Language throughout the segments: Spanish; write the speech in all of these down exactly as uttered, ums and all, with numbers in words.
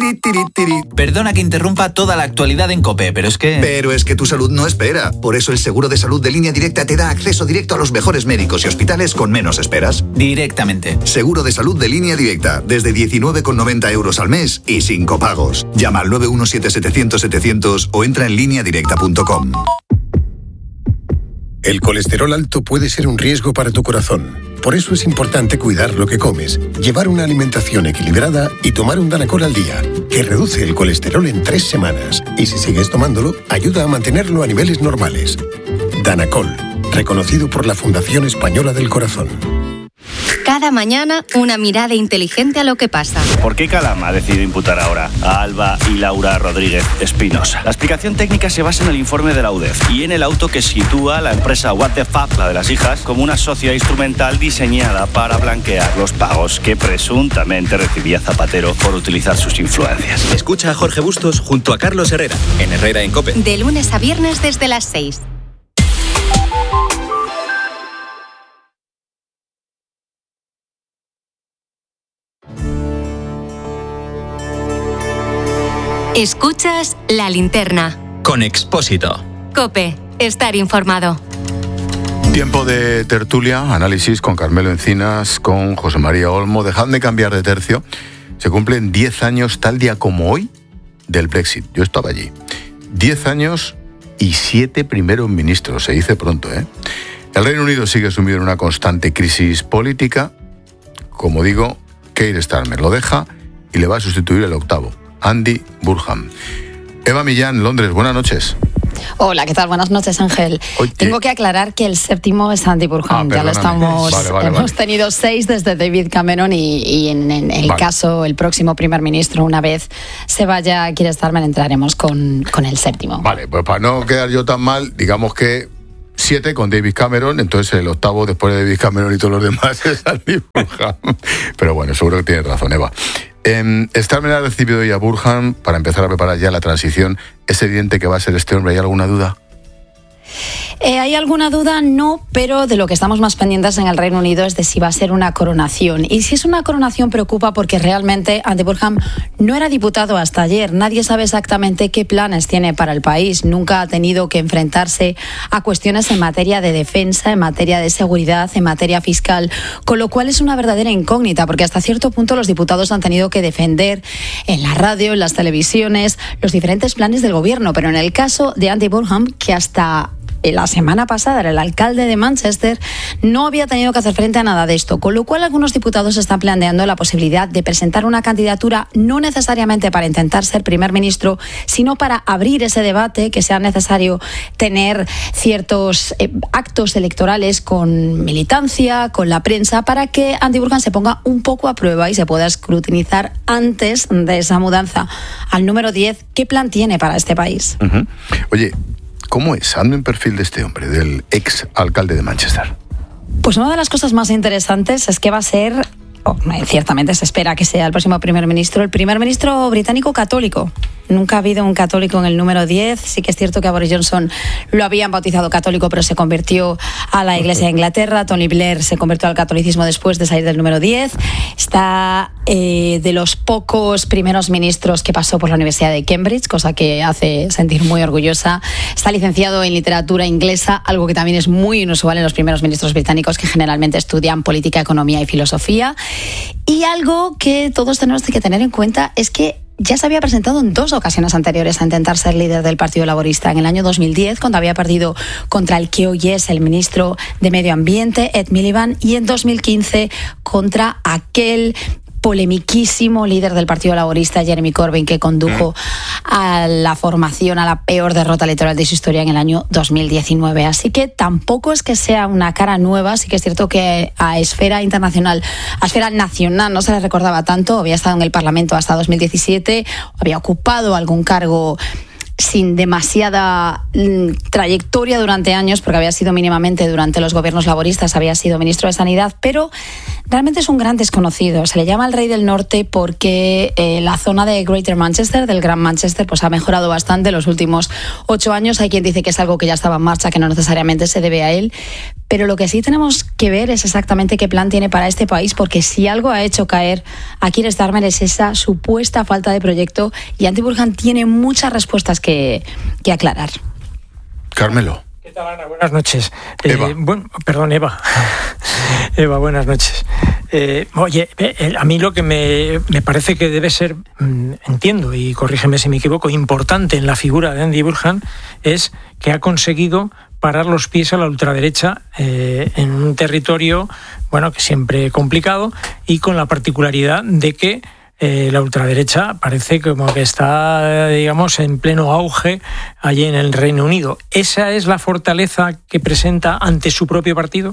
tiri, tiri, tiri. Perdona que interrumpa toda la actualidad en COPE, pero es que... Pero es que tu salud no espera. Por eso el seguro de salud de Línea Directa te da acceso directo a los mejores médicos y hospitales con menos esperas. Directamente. Seguro de salud de Línea Directa, desde diecinueve con noventa euros al mes y sin copagos. Llama al nueve uno siete setecientos setecientos o entra en línea directa punto com. El colesterol alto puede ser un riesgo para tu corazón. Por eso es importante cuidar lo que comes, llevar una alimentación equilibrada y tomar un Danacol al día, que reduce el colesterol en tres semanas. Y si sigues tomándolo, ayuda a mantenerlo a niveles normales. Danacol, reconocido por la Fundación Española del Corazón. Cada mañana, una mirada inteligente a lo que pasa. ¿Por qué Calam ha decidido imputar ahora a Alba y Laura Rodríguez Espinosa? La explicación técnica se basa en el informe de la U D E F y en el auto que sitúa a la empresa What the Fuck, la de las hijas, como una socia instrumental diseñada para blanquear los pagos que presuntamente recibía Zapatero por utilizar sus influencias. Escucha a Jorge Bustos junto a Carlos Herrera, en Herrera en COPE. De lunes a viernes desde las seis. Escuchas La Linterna. Con Expósito. COPE. Estar informado. Tiempo de tertulia, análisis con Carmelo Encinas, con José María Olmo. Dejadme de cambiar de tercio. Se cumplen diez años, tal día como hoy, del Brexit. Yo estaba allí. diez años y siete primeros ministros. Se dice pronto, ¿eh? El Reino Unido sigue sumido en una constante crisis política. Como digo, Keir Starmer lo deja y le va a sustituir el octavo, Andy Burnham. Eva Millán, Londres, buenas noches. Hola, ¿qué tal? Buenas noches, Ángel. Oye. Tengo que aclarar que el séptimo es Andy Burnham. Ah, ya lo estamos. Vale, vale, hemos vale. tenido seis desde David Cameron y, y en, en el Vale. caso, el próximo primer ministro, una vez se vaya Keir Starmer, entraremos con, con el séptimo. Vale, pues para no quedar yo tan mal, digamos que siete con David Cameron, entonces el octavo después de David Cameron y todos los demás es Andy Burnham. Pero bueno, seguro que tienes razón, Eva. Eh, Starmer ha recibido hoy a Burnham para empezar a preparar ya la transición. ¿Es evidente que va a ser este hombre? ¿Hay alguna duda? Eh, ¿Hay alguna duda? No, pero de lo que estamos más pendientes en el Reino Unido es de si va a ser una coronación. Y si es una coronación preocupa porque realmente Andy Burnham no era diputado hasta ayer. Nadie sabe exactamente qué planes tiene para el país. Nunca ha tenido que enfrentarse a cuestiones en materia de defensa, en materia de seguridad, en materia fiscal, con lo cual es una verdadera incógnita porque hasta cierto punto los diputados han tenido que defender en la radio, en las televisiones, los diferentes planes del gobierno. Pero en el caso de Andy Burnham, que hasta la semana pasada era el alcalde de Manchester, no había tenido que hacer frente a nada de esto, con lo cual algunos diputados están planteando la posibilidad de presentar una candidatura no necesariamente para intentar ser primer ministro, sino para abrir ese debate, que sea necesario tener ciertos eh, actos electorales con militancia, con la prensa, para que Andy Burnham se ponga un poco a prueba y se pueda escrutinizar antes de esa mudanza al número diez. ¿Qué plan tiene para este país? Uh-huh. Oye, ¿cómo es? Hazme un perfil de este hombre, del ex alcalde de Manchester. Pues una de las cosas más interesantes es que va a ser, oh, ciertamente se espera que sea el próximo primer ministro, el primer ministro británico católico. Nunca ha habido un católico en el número diez. Sí que es cierto que a Boris Johnson lo habían bautizado católico, pero se convirtió a la Iglesia de Inglaterra. Tony Blair se convirtió al catolicismo después de salir del número diez. Está eh, de los pocos primeros ministros que pasó por la Universidad de Cambridge, cosa que hace sentir muy orgullosa. Está licenciado en literatura inglesa, algo que también es muy inusual en los primeros ministros británicos, que generalmente estudian política, economía y filosofía. Y algo que todos tenemos que tener en cuenta es que ya se había presentado en dos ocasiones anteriores a intentar ser líder del Partido Laborista. En el año dos mil diez, cuando había perdido contra el que hoy es el ministro de Medio Ambiente, Ed Miliband, y en dos mil quince contra aquel polemiquísimo líder del Partido Laborista, Jeremy Corbyn, que condujo a la formación a la peor derrota electoral de su historia en el año dos mil diecinueve. Así que tampoco es que sea una cara nueva. Sí que es cierto que a esfera internacional, a esfera nacional no se le recordaba tanto. Había estado en el Parlamento hasta dos mil diecisiete, había ocupado algún cargo sin demasiada mm, trayectoria durante años, porque había sido mínimamente durante los gobiernos laboristas, había sido ministro de Sanidad, pero realmente es un gran desconocido. Se le llama el Rey del Norte porque eh, la zona de Greater Manchester, del Gran Manchester, pues ha mejorado bastante en los últimos ocho años. Hay quien dice que es algo que ya estaba en marcha, que no necesariamente se debe a él, pero lo que sí tenemos que ver es exactamente qué plan tiene para este país, porque si algo ha hecho caer a Keir Starmer es esa supuesta falta de proyecto, y Andy Burhan tiene muchas respuestas que Que, que aclarar. Carmelo. ¿Qué tal, Ana? Buenas noches. Eva. Eh, bueno, perdón, Eva. Eva, buenas noches. Eh, oye, eh, a mí lo que me, me parece que debe ser, mmm, entiendo, y corrígeme si me equivoco, importante en la figura de Andy Burhan es que ha conseguido parar los pies a la ultraderecha eh, en un territorio, bueno, que siempre complicado, y con la particularidad de que Eh, la ultraderecha parece como que está, digamos, en pleno auge allí en el Reino Unido. ¿Esa es la fortaleza que presenta ante su propio partido?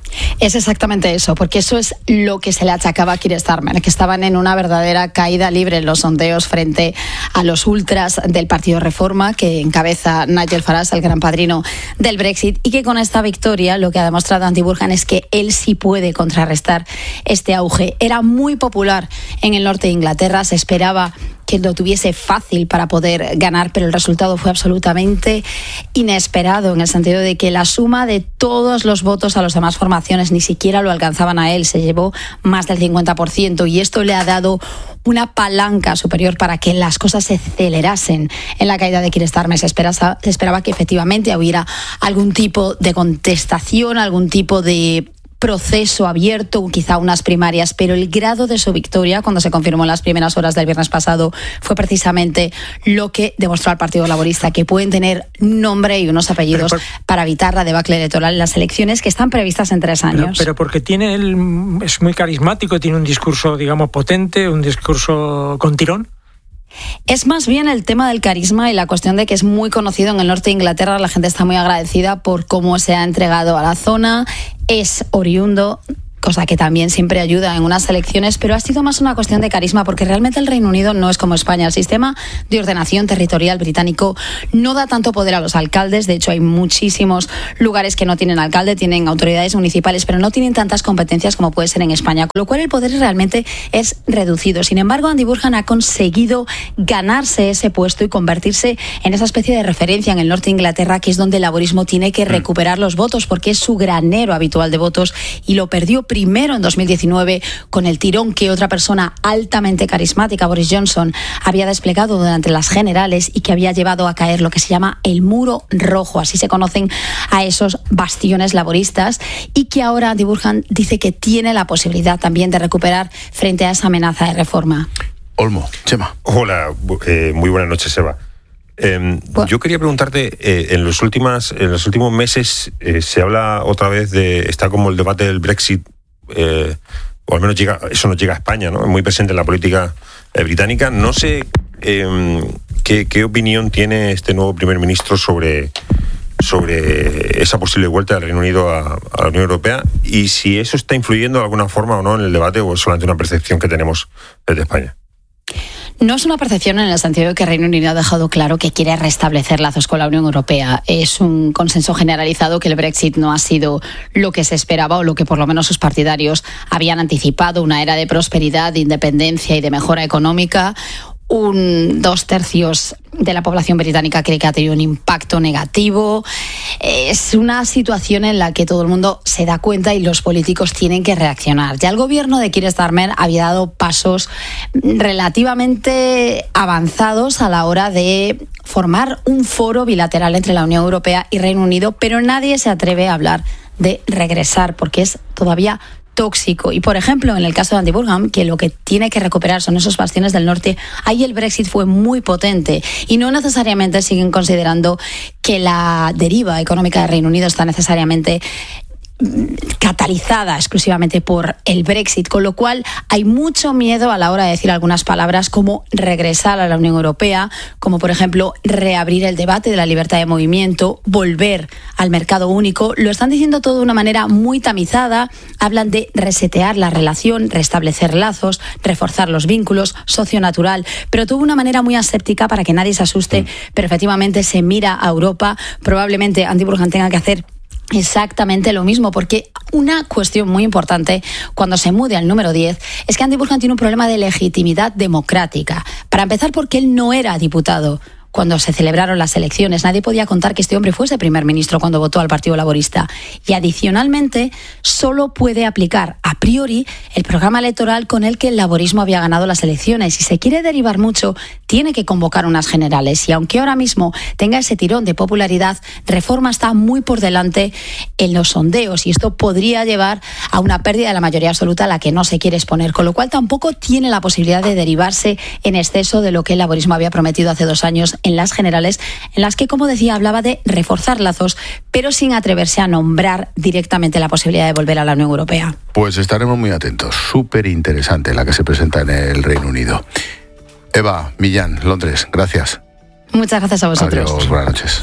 Es exactamente eso, porque eso es lo que se le achacaba a Keir Starmer, que estaban en una verdadera caída libre en los sondeos frente a los ultras del Partido Reforma, que encabeza Nigel Farage, el gran padrino del Brexit, y que con esta victoria lo que ha demostrado Andy Burhan es que él sí puede contrarrestar este auge. Era muy popular en el norte de Inglaterra, se esperaba que lo tuviese fácil para poder ganar, pero el resultado fue absolutamente inesperado, en el sentido de que la suma de todos los votos a las demás formaciones ni siquiera lo alcanzaban a él. Se llevó más del cincuenta por ciento, y esto le ha dado una palanca superior para que las cosas se acelerasen en la caída de Keir Starmer. Se esperaba, se esperaba que efectivamente hubiera algún tipo de contestación, algún tipo de proceso abierto, quizá unas primarias, pero el grado de su victoria, cuando se confirmó en las primeras horas del viernes pasado, fue precisamente lo que demostró al Partido Laborista, que pueden tener nombre y unos apellidos pero por, para evitar la debacle electoral en las elecciones que están previstas en tres años. Pero, pero porque tiene él, es muy carismático, tiene un discurso, digamos, potente, un discurso con tirón. Es más bien el tema del carisma y la cuestión de que es muy conocido en el norte de Inglaterra. La gente está muy agradecida por cómo se ha entregado a la zona. Es oriundo, cosa que también siempre ayuda en unas elecciones, pero ha sido más una cuestión de carisma, porque realmente el Reino Unido no es como España. El sistema de ordenación territorial británico no da tanto poder a los alcaldes. De hecho, hay muchísimos lugares que no tienen alcalde, tienen autoridades municipales, pero no tienen tantas competencias como puede ser en España, con lo cual el poder realmente es reducido. Sin embargo, Andy Burhan ha conseguido ganarse ese puesto y convertirse en esa especie de referencia en el norte de Inglaterra, que es donde el laborismo tiene que recuperar los votos, porque es su granero habitual de votos, y lo perdió primero en dos mil diecinueve con el tirón que otra persona altamente carismática, Boris Johnson, había desplegado durante las generales y que había llevado a caer lo que se llama el muro rojo, así se conocen a esos bastiones laboristas, y que ahora Andy Burhan dice que tiene la posibilidad también de recuperar frente a esa amenaza de reforma. Olmo, Chema. Hola, eh, muy buenas noches, Eva. Eh, bueno. Yo quería preguntarte, eh, en los últimas, en los últimos meses eh, se habla otra vez de, está como el debate del Brexit, Eh, o al menos llega, eso nos llega a España, ¿no? Es muy presente en la política eh, británica. No sé eh, qué, qué opinión tiene este nuevo primer ministro sobre, sobre esa posible vuelta del Reino Unido a, a la Unión Europea, y si eso está influyendo de alguna forma o no en el debate, o es solamente una percepción que tenemos desde España. No es una percepción en el sentido de que Reino Unido ha dejado claro que quiere restablecer lazos con la Unión Europea. Es un consenso generalizado que el Brexit no ha sido lo que se esperaba, o lo que por lo menos sus partidarios habían anticipado, una era de prosperidad, de independencia y de mejora económica. Un dos tercios de la población británica cree que ha tenido un impacto negativo. Es una situación en la que todo el mundo se da cuenta y los políticos tienen que reaccionar. Ya el gobierno de Keir Starmer había dado pasos relativamente avanzados a la hora de formar un foro bilateral entre la Unión Europea y Reino Unido, pero nadie se atreve a hablar de regresar porque es todavía tóxico. Y, por ejemplo, en el caso de Andy Burhan, que lo que tiene que recuperar son esos bastiones del norte, ahí el Brexit fue muy potente y no necesariamente siguen considerando que la deriva económica del Reino Unido está necesariamente catalizada exclusivamente por el Brexit, con lo cual hay mucho miedo a la hora de decir algunas palabras como regresar a la Unión Europea, como por ejemplo reabrir el debate de la libertad de movimiento, volver al mercado único. Lo están diciendo todo de una manera muy tamizada, hablan de resetear la relación, restablecer lazos, reforzar los vínculos, socio natural, pero todo de una manera muy aséptica para que nadie se asuste, mm. pero efectivamente se mira a Europa. Probablemente Andy Burhan tenga que hacer exactamente lo mismo, porque una cuestión muy importante cuando se mude al número diez es que Andy Burhan tiene un problema de legitimidad democrática. Para empezar, porque él no era diputado cuando se celebraron las elecciones. Nadie podía contar que este hombre fuese primer ministro cuando votó al Partido Laborista. Y adicionalmente, solo puede aplicar a priori el programa electoral con el que el laborismo había ganado las elecciones. Si se quiere derivar mucho, tiene que convocar unas generales. Y aunque ahora mismo tenga ese tirón de popularidad, Reforma está muy por delante en los sondeos. Y esto podría llevar a una pérdida de la mayoría absoluta a la que no se quiere exponer. Con lo cual tampoco tiene la posibilidad de derivarse en exceso de lo que el laborismo había prometido hace dos años en las generales, en las que, como decía, hablaba de reforzar lazos, pero sin atreverse a nombrar directamente la posibilidad de volver a la Unión Europea. Pues estaremos muy atentos. Súper interesante la que se presenta en el Reino Unido. Eva Millán, Londres, gracias. Muchas gracias a vosotros. Adiós, buenas noches.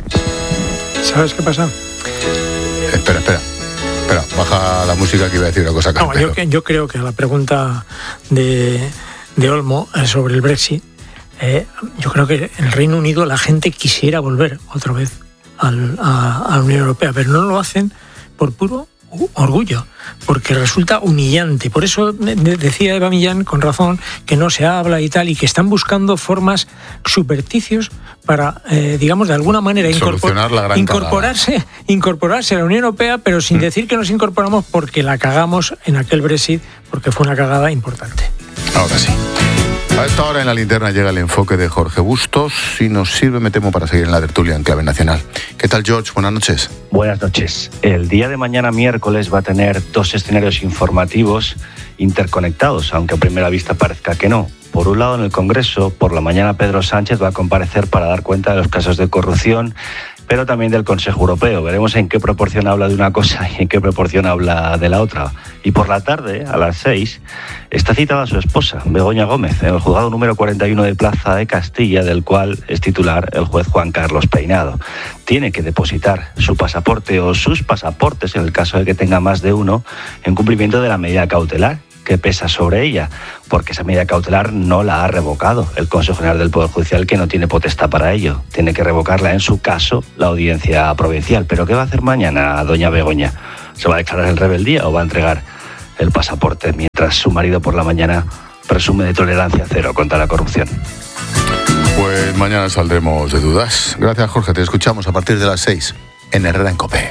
¿Sabes qué pasa? Espera, espera. Espera, baja la música que iba a decir una cosa. No, yo, yo creo que a la pregunta de, de Olmo sobre el Brexit, Eh, yo creo que en el Reino Unido la gente quisiera volver otra vez al, a, a la Unión Europea, pero no lo hacen por puro orgullo, porque resulta humillante. Por eso decía Eva Millán, con razón, que no se habla y tal, y que están buscando formas, subterfugios para, eh, digamos, de alguna manera incorpor- la incorporarse, incorporarse a la Unión Europea, pero sin mm. decir que nos incorporamos porque la cagamos en aquel Brexit, porque fue una cagada importante. Ahora sí. A esta hora en la linterna llega el enfoque de Jorge Bustos y nos sirve, me temo, para seguir en la tertulia en clave nacional. ¿Qué tal, George? Buenas noches. Buenas noches. El día de mañana, miércoles, va a tener dos escenarios informativos interconectados, aunque a primera vista parezca que no. Por un lado, en el Congreso, por la mañana Pedro Sánchez va a comparecer para dar cuenta de los casos de corrupción, pero también del Consejo Europeo. Veremos en qué proporción habla de una cosa y en qué proporción habla de la otra. Y por la tarde, a las seis, está citada su esposa, Begoña Gómez, en el juzgado número cuarenta y uno de Plaza de Castilla, del cual es titular el juez Juan Carlos Peinado. Tiene que depositar su pasaporte o sus pasaportes, en el caso de que tenga más de uno, en cumplimiento de la medida cautelar que pesa sobre ella, porque esa medida cautelar no la ha revocado el Consejo General del Poder Judicial, que no tiene potestad para ello. Tiene que revocarla, en su caso, la Audiencia Provincial. ¿Pero qué va a hacer mañana doña Begoña? ¿Se va a declarar en rebeldía o va a entregar el pasaporte mientras su marido por la mañana presume de tolerancia cero contra la corrupción? Pues mañana saldremos de dudas. Gracias, Jorge. Te escuchamos a partir de las seis en Herrera en COPE.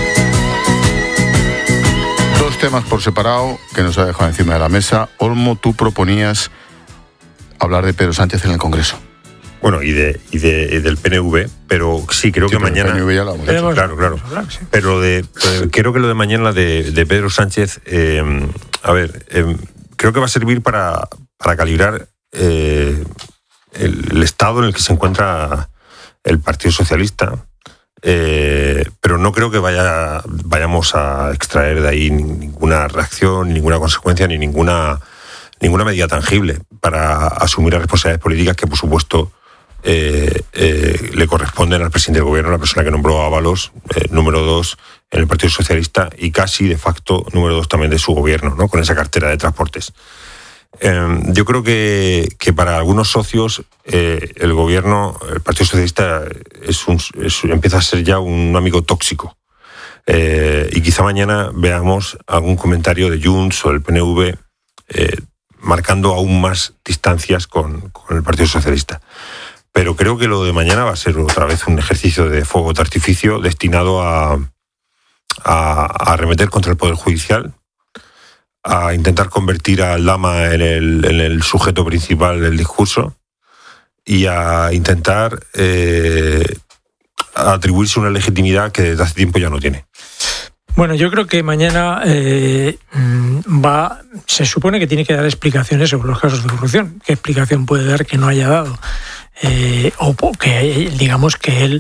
Dos temas por separado que nos ha dejado encima de la mesa. Olmo, tú proponías hablar de Pedro Sánchez en el Congreso. Bueno, y de y de y del P N V, pero sí, creo sí, que mañana... El P N V ya lo hemos hecho. Claro, claro. Pero de, eh, creo que lo de mañana de, de Pedro Sánchez, eh, a ver, eh, creo que va a servir para, para calibrar eh, el, el estado en el que se encuentra el Partido Socialista. Eh, pero no creo que vaya vayamos a extraer de ahí ninguna reacción, ninguna consecuencia, ni ninguna ninguna medida tangible para asumir las responsabilidades políticas que, por supuesto, eh, eh, le corresponden al presidente del gobierno, la persona que nombró a Ábalos, eh, número dos en el Partido Socialista y casi de facto número dos también de su gobierno, ¿no? Con esa cartera de transportes. Eh, yo creo que, que para algunos socios eh, el gobierno, el Partido Socialista es un, es, empieza a ser ya un amigo tóxico. Eh, y quizá mañana veamos algún comentario de Junts o el P N V eh, marcando aún más distancias con, con el Partido Socialista. Pero creo que lo de mañana va a ser otra vez un ejercicio de fuego de artificio destinado a, a, a arremeter contra el Poder Judicial, a intentar convertir al Lama en el, en el sujeto principal del discurso y a intentar eh, atribuirse una legitimidad que desde hace tiempo ya no tiene. Bueno, yo creo que mañana eh, va, se supone que tiene que dar explicaciones sobre los casos de corrupción. ¿Qué explicación puede dar que no haya dado? Eh, o que digamos que él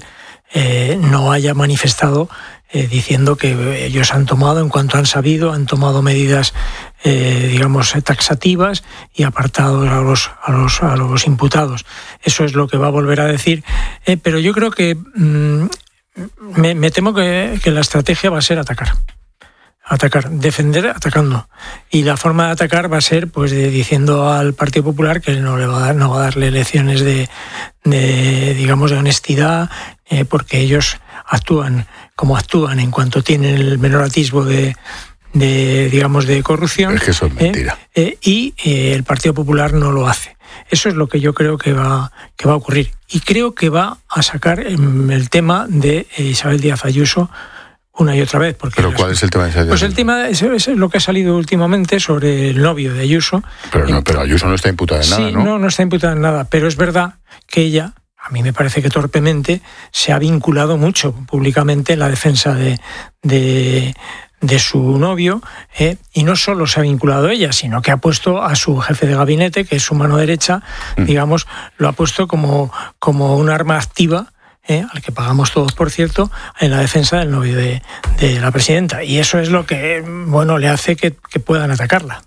eh, no haya manifestado eh, diciendo que ellos han tomado, en cuanto han sabido, han tomado medidas, eh, digamos, taxativas y apartado a los, a los, a los imputados. Eso es lo que va a volver a decir, eh, pero yo creo que mmm, me, me temo que, que la estrategia va a ser atacar. Atacar, defender atacando. Y la forma de atacar va a ser pues de, diciendo al Partido Popular que no le va a dar, no va a darle lecciones de, de digamos, de honestidad, eh, porque ellos actúan como actúan en cuanto tienen el menor atisbo de, de digamos, de corrupción. Es que eso es mentira. Eh, eh, y eh, el Partido Popular no lo hace. Eso es lo que yo creo que va, que va a ocurrir. Y creo que va a sacar el tema de Isabel Díaz Ayuso una y otra vez. Porque ¿Pero cuál es el tema de Isabel? Pues el tema es, es lo que ha salido últimamente sobre el novio de Ayuso. Pero, no, pero Ayuso no está imputada en nada, sí, ¿no? no, no está imputada en nada, pero es verdad que ella, a mí me parece que torpemente, se ha vinculado mucho públicamente en la defensa de, de, de su novio, eh, y no solo se ha vinculado ella, sino que ha puesto a su jefe de gabinete, que es su mano derecha, mm. digamos, lo ha puesto como, como un arma activa, Eh, al que pagamos todos, por cierto, en la defensa del novio de, de la presidenta. Y eso es lo que, bueno, le hace que, que puedan atacarla.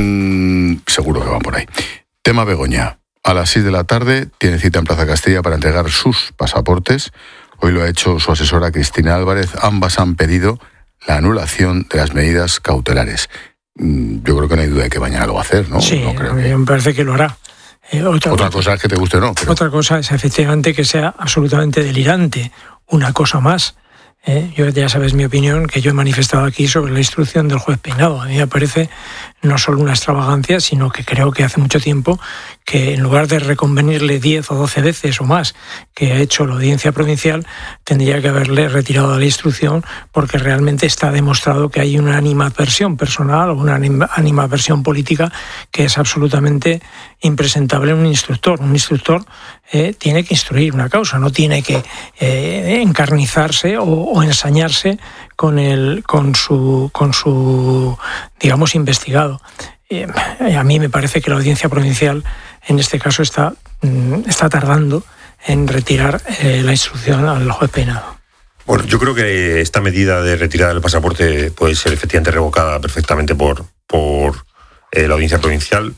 Mm, seguro que van por ahí. Tema Begoña. A las seis de la tarde tiene cita en Plaza Castilla para entregar sus pasaportes. Hoy lo ha hecho su asesora Cristina Álvarez. Ambas han pedido la anulación de las medidas cautelares. Mm, yo creo que no hay duda de que mañana lo va a hacer, ¿no? Sí, no creo a mí que... me parece que lo hará. Eh, otra, otra cosa es que te guste o no. Pero... Otra cosa es efectivamente que sea absolutamente delirante. Una cosa más. Eh, yo ya sabes mi opinión, que yo he manifestado aquí sobre la instrucción del juez Peinado. A mí me parece no solo una extravagancia, sino que creo que hace mucho tiempo que en lugar de reconvenirle diez o doce veces o más que ha hecho la audiencia provincial, tendría que haberle retirado la instrucción, porque realmente está demostrado que hay una animadversión personal o una animadversión política que es absolutamente impresentable en un instructor. Un instructor eh, tiene que instruir una causa, no tiene que eh, encarnizarse o, o ensañarse con el con su con su digamos investigado. Eh, a mí me parece que la audiencia provincial en este caso está está tardando en retirar eh, la instrucción al juez Peinado. Bueno, yo creo que esta medida de retirada del pasaporte puede ser efectivamente revocada perfectamente por por eh, la audiencia provincial.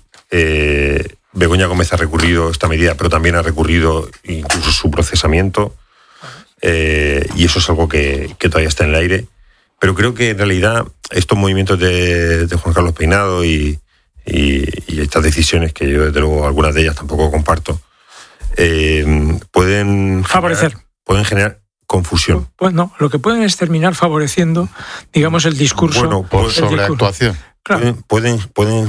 Eh, Begoña Gómez ha recurrido esta medida, pero también ha recurrido incluso su procesamiento. Eh, y eso es algo que, que todavía está en el aire, pero creo que en realidad estos movimientos de, de Juan Carlos Peinado y, y, y estas decisiones, que yo desde luego algunas de ellas tampoco comparto, eh, pueden favorecer generar, pueden generar confusión. Pues no, lo que pueden es terminar favoreciendo, digamos, el discurso. Bueno, por sobreactuación. Claro. Pueden, pueden, pueden